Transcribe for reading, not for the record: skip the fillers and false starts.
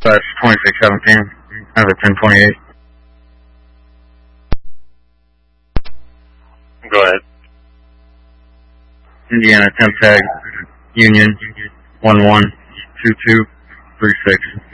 2617, another 1028. Go ahead. Indiana temp tag, Union, 112236.